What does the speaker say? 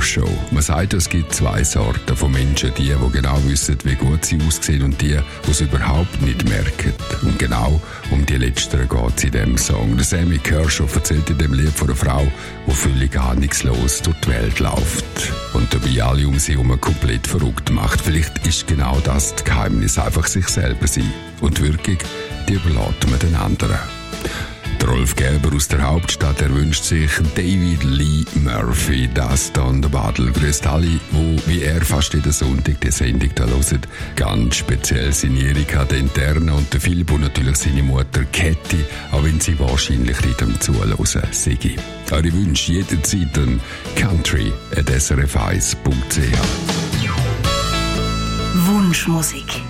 Kershaw. Man sagt, es gibt zwei Sorten von Menschen. Die genau wissen, wie gut sie aussehen und die es überhaupt nicht merken. Und genau um die Letzteren geht es in diesem Song. Der Sammy Kershaw erzählt in dem Lied von einer Frau, die völlig ahnungslos durch die Welt läuft. Und dabei alle um sie herum komplett verrückt macht. Vielleicht ist genau das Geheimnis, einfach sich selber sein. Und die Wirkung, die überlässt man den anderen. Der Rolf Gerber aus der Hauptstadt, er wünscht sich David Lee Murphy, das dann der Badel. Grüßt alle, die wie er fast jeden Sonntag die Sendung da hören. Ganz speziell seine Erika, die Interne, und der Philipp und natürlich seine Mutter Käthi, auch wenn sie wahrscheinlich nicht am Zuhören Sigi. Eure Wünsche jederzeit an country@srf1.ch. Wunschmusik.